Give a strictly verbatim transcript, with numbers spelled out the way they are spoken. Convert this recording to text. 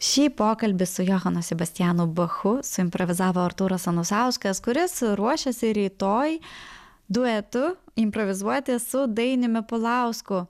Šį pokalbį su Johanu Sebastianu Bachu suimprovizavo Artūras Anusauskas, kuris ruošiasi rytoj duetu improvizuoti su Dainiumi Pulausku.